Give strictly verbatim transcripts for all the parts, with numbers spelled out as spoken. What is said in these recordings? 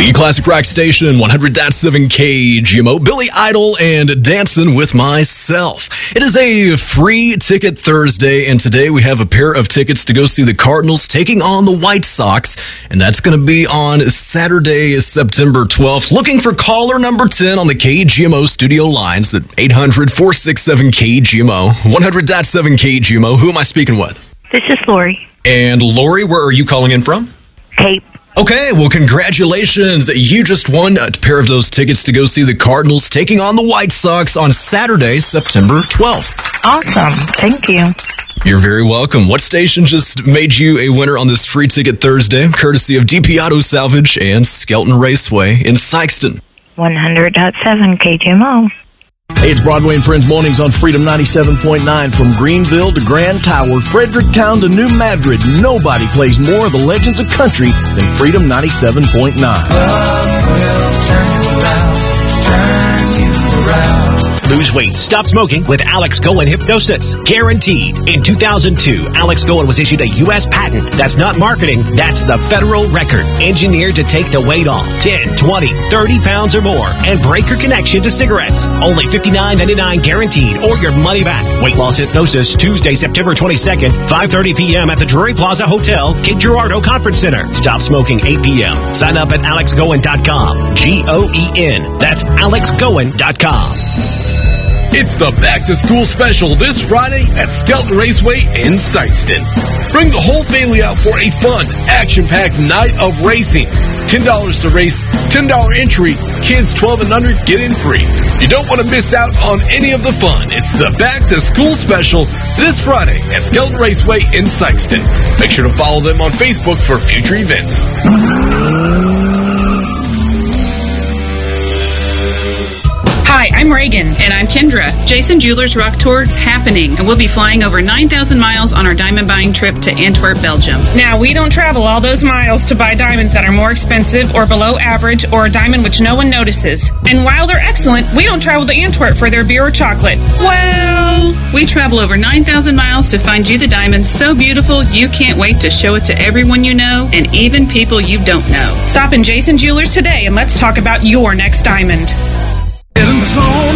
The Classic Rock Station, one hundred point seven K G M O, Billy Idol and Dancing with Myself. It is a free ticket Thursday, and today we have a pair of tickets to go see the Cardinals taking on the White Sox, and that's going to be on Saturday, September twelfth. Looking for caller number ten on the K G M O studio lines at eight hundred, four six seven, K G M O, one hundred point seven K G M O. Who am I speaking with? This is Lori. And Lori, where are you calling in from? Cape. Okay, well, congratulations. You just won a pair of those tickets to go see the Cardinals taking on the White Sox on Saturday, September twelfth. Awesome. Thank you. You're very welcome. What station just made you a winner on this free ticket Thursday, courtesy of D P Auto Salvage and Skelton Raceway in Sikeston? one hundred point seven K G M O. Hey, it's Broadway and Friends Mornings on Freedom ninety-seven point nine. From Greenville to Grand Tower, Fredericktown to New Madrid, nobody plays more of the legends of country than Freedom ninety-seven point nine. Love will turn you around, turn you around. Lose weight, stop smoking with Alex Goen Hypnosis. Guaranteed. In two thousand two, Alex Goen was issued a U S patent. That's not marketing, that's the federal record. Engineered to take the weight off ten, twenty, thirty pounds or more and break your connection to cigarettes. Only fifty-nine ninety-nine guaranteed or your money back. Weight Loss Hypnosis, Tuesday, September twenty-second, five thirty p.m. at the Drury Plaza Hotel, Cape Girardeau Conference Center. Stop smoking eight p.m. Sign up at alex goen dot com. G O E N. That's alex goen dot com. It's the Back to School Special this Friday at Skelton Raceway in Sikeston. Bring the whole family out for a fun, action-packed night of racing. ten dollars to race, ten dollars entry. Kids twelve and under get in free. You don't want to miss out on any of the fun. It's the Back to School Special this Friday at Skelton Raceway in Sikeston. Make sure to follow them on Facebook for future events. Hi, I'm Reagan. And I'm Kendra. Jason Jewelers Rock Tour's happening, and we'll be flying over nine thousand miles on our diamond buying trip to Antwerp, Belgium. Now, we don't travel all those miles to buy diamonds that are more expensive or below average or a diamond which no one notices. And while they're excellent, we don't travel to Antwerp for their beer or chocolate. Well, we travel over nine thousand miles to find you the diamond so beautiful you can't wait to show it to everyone you know and even people you don't know. Stop in Jason Jewelers today and let's talk about your next diamond. Get in the zone,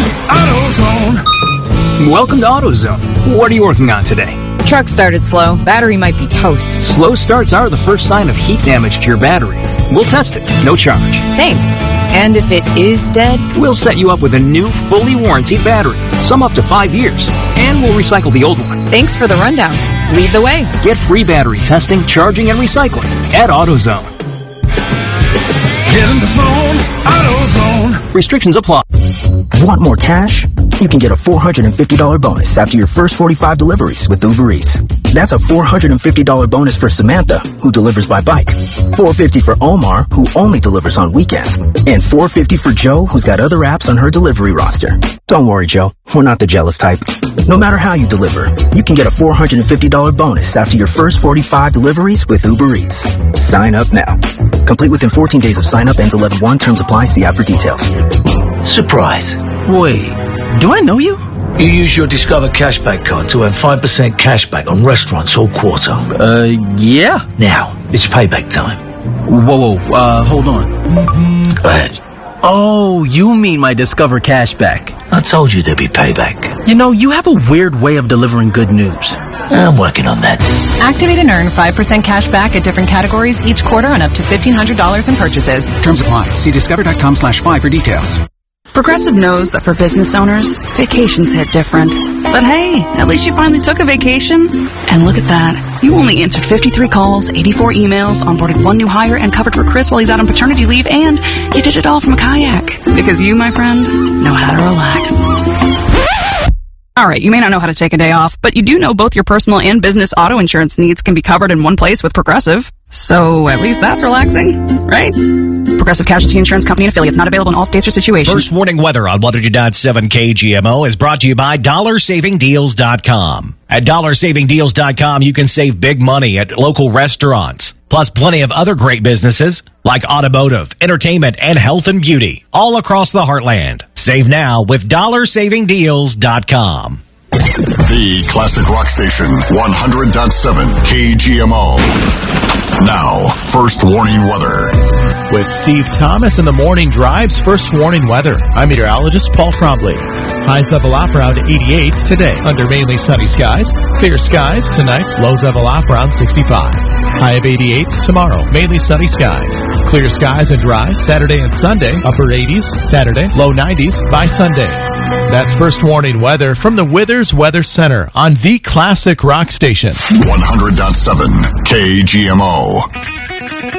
AutoZone. Welcome to AutoZone. What are you working on today? Truck started slow. Battery might be toast. Slow starts are the first sign of heat damage to your battery. We'll test it. No charge. Thanks. And if it is dead? We'll set you up with a new, fully warranted battery. Some up to five years. And we'll recycle the old one. Thanks for the rundown. Lead the way. Get free battery testing, charging, and recycling at AutoZone. Get in the zone, AutoZone. Restrictions apply. Want more cash? You can get a four hundred fifty dollars bonus after your first forty-five deliveries with Uber Eats. That's a four hundred fifty dollars bonus for Samantha, who delivers by bike, four hundred fifty dollars for Omar, who only delivers on weekends, and four hundred fifty dollars for Joe, who's got other apps on her delivery roster. Don't worry, Joe. We're not the jealous type. No matter how you deliver, you can get a four hundred fifty dollars bonus after your first forty-five deliveries with Uber Eats. Sign up now. Complete within fourteen days of sign up. Ends eleven one. Terms apply. See app for details. Surprise. Wait, do I know you? You use your Discover Cashback card to earn five percent cashback on restaurants all quarter. Uh, yeah. Now, it's payback time. Whoa, whoa, uh, hold on. Go ahead. Oh, you mean my Discover Cashback. I told you there'd be payback. You know, you have a weird way of delivering good news. I'm working on that. Activate and earn five percent cash back at different categories each quarter on up to fifteen hundred dollars in purchases. Terms apply. See discover.com slash five for details. Progressive knows that for business owners, vacations hit different. But hey, at least you finally took a vacation. And look at that. You only answered fifty-three calls, eighty-four emails, onboarded one new hire, and covered for Chris while he's out on paternity leave, and you did it all from a kayak. Because you, my friend, know how to relax. Alright, you may not know how to take a day off, but you do know both your personal and business auto insurance needs can be covered in one place with Progressive. So at least that's relaxing, right? Progressive Casualty Insurance Company and affiliates, not available in all states or situations. First warning weather on one hundred point seven K G M O is brought to you by dollar saving deals dot com. At dollar saving deals dot com, you can save big money at local restaurants, plus plenty of other great businesses like automotive, entertainment, and health and beauty, all across the heartland. Save now with dollar saving deals dot com. The Classic Rock Station, one hundred point seven K G M O. Now, first warning weather. With Steve Thomas in the morning drives first warning weather. I'm meteorologist Paul Trombley. Highs of off around eighty-eight today under mainly sunny skies. Clear skies tonight, lows of off around sixty-five. High of eighty-eight tomorrow, mainly sunny skies. Clear skies and dry Saturday and Sunday, upper eighties Saturday, low nineties by Sunday. That's first warning weather from the Withers Weather Center on the Classic Rock Station. one hundred point seven K G M O.